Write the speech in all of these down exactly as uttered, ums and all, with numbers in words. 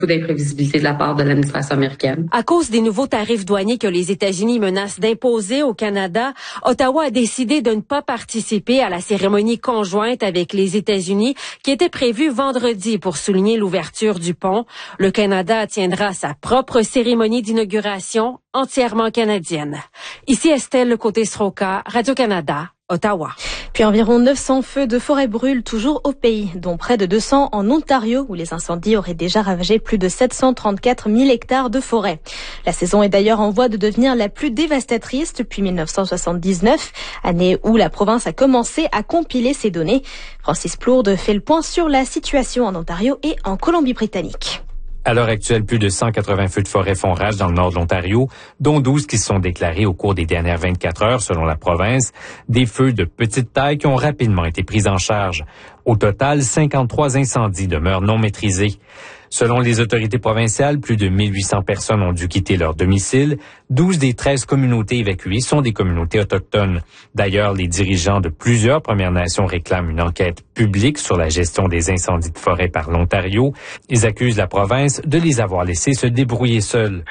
d'imprévisibilité de la part de l'administration américaine. À cause des nouveaux tarifs douaniers que les États-Unis menacent d'imposer au Canada, Ottawa a décidé de ne pas participer à la cérémonie conjointe avec les États-Unis qui était prévue vendredi pour souligner l'ouverture du pont. Le Canada tiendra sa propre cérémonie d'inauguration entièrement canadienne. Ici Estelle Côté-Sroka, Radio-Canada, Ottawa. Puis environ neuf cents feux de forêt brûlent toujours au pays, dont près de deux cents en Ontario, où les incendies auraient déjà ravagé plus de sept cent trente-quatre mille hectares de forêt. La saison est d'ailleurs en voie de devenir la plus dévastatrice depuis mille neuf cent soixante-dix-neuf, année où la province a commencé à compiler ces données. Francis Plourde fait le point sur la situation en Ontario et en Colombie-Britannique. À l'heure actuelle, plus de cent quatre-vingts feux de forêt font rage dans le nord de l'Ontario, dont douze qui se sont déclarés au cours des dernières vingt-quatre heures, selon la province. Des feux de petite taille qui ont rapidement été pris en charge. Au total, cinquante-trois incendies demeurent non maîtrisés. Selon les autorités provinciales, plus de mille huit cents personnes ont dû quitter leur domicile. douze des treize communautés évacuées sont des communautés autochtones. D'ailleurs, les dirigeants de plusieurs Premières Nations réclament une enquête publique sur la gestion des incendies de forêt par l'Ontario. Ils accusent la province de les avoir laissés se débrouiller seuls.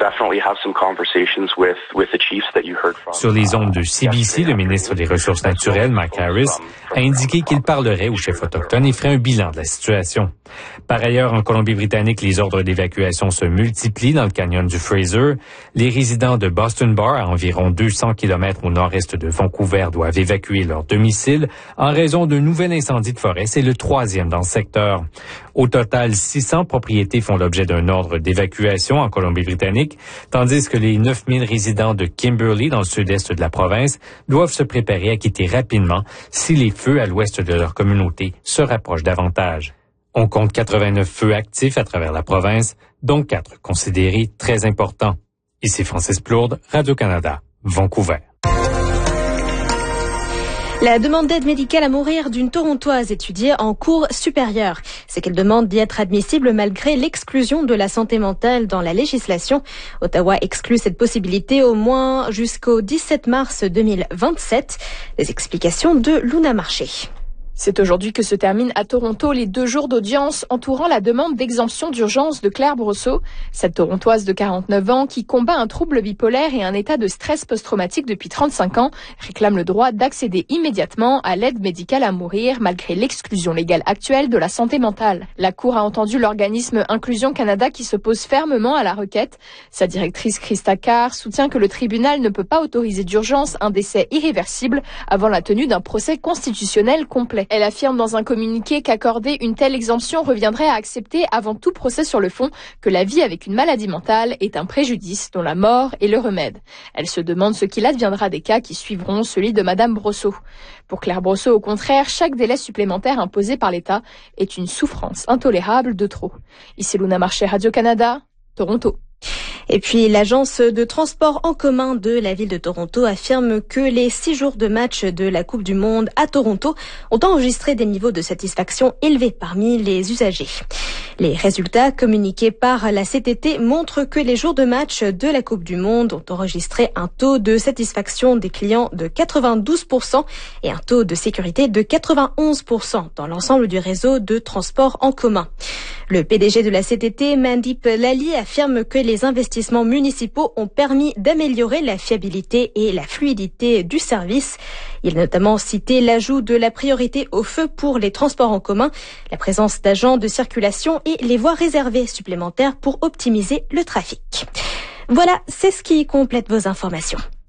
Sur les ondes de C B C, le ministre des Ressources naturelles, Mike Harris, a indiqué qu'il parlerait aux chefs autochtones et ferait un bilan de la situation. Par ailleurs, en Colombie-Britannique, les ordres d'évacuation se multiplient dans le canyon du Fraser. Les résidents de Boston Bar, à environ deux cents kilomètres au nord-est de Vancouver, doivent évacuer leur domicile en raison d'un nouvel incendie de forêt. C'est le troisième dans le secteur. Au total, six cents propriétés font l'objet d'un ordre d'évacuation en Colombie-Britannique, tandis que les neuf mille résidents de Kimberley, dans le sud-est de la province, doivent se préparer à quitter rapidement si les feux à l'ouest de leur communauté se rapprochent davantage. On compte quatre-vingt-neuf feux actifs à travers la province, dont quatre considérés très importants. Ici Francis Plourde, Radio-Canada, Vancouver. La demande d'aide médicale à mourir d'une Torontoise étudiée en cours supérieure. C'est qu'elle demande d'y être admissible malgré l'exclusion de la santé mentale dans la législation. Ottawa exclut cette possibilité au moins jusqu'au dix-sept mars deux mille vingt-sept. Les explications de Luna Marché. C'est aujourd'hui que se terminent à Toronto les deux jours d'audience entourant la demande d'exemption d'urgence de Claire Brosseau, cette Torontoise de quarante-neuf ans qui combat un trouble bipolaire et un état de stress post-traumatique depuis trente-cinq ans, réclame le droit d'accéder immédiatement à l'aide médicale à mourir malgré l'exclusion légale actuelle de la santé mentale. La Cour a entendu l'organisme Inclusion Canada qui s'oppose fermement à la requête. Sa directrice Christa Carr soutient que le tribunal ne peut pas autoriser d'urgence un décès irréversible avant la tenue d'un procès constitutionnel complet. Elle affirme dans un communiqué qu'accorder une telle exemption reviendrait à accepter avant tout procès sur le fond que la vie avec une maladie mentale est un préjudice dont la mort est le remède. Elle se demande ce qu'il adviendra des cas qui suivront celui de Madame Brosseau. Pour Claire Brosseau, au contraire, chaque délai supplémentaire imposé par l'État est une souffrance intolérable de trop. Ici Luna Marché, Radio-Canada, Toronto. Et puis, l'agence de transport en commun de la ville de Toronto affirme que les six jours de match de la Coupe du Monde à Toronto ont enregistré des niveaux de satisfaction élevés parmi les usagers. Les résultats communiqués par la C T T montrent que les jours de match de la Coupe du Monde ont enregistré un taux de satisfaction des clients de quatre-vingt-douze pour cent et un taux de sécurité de quatre-vingt-onze pour cent dans l'ensemble du réseau de transport en commun. Le P D G de la C T T, Mandeep Lally, affirme que les investissements municipaux ont permis d'améliorer la fiabilité et la fluidité du service. Il a notamment cité l'ajout de la priorité au feu pour les transports en commun, la présence d'agents de circulation et les voies réservées supplémentaires pour optimiser le trafic. Voilà, c'est ce qui complète vos informations.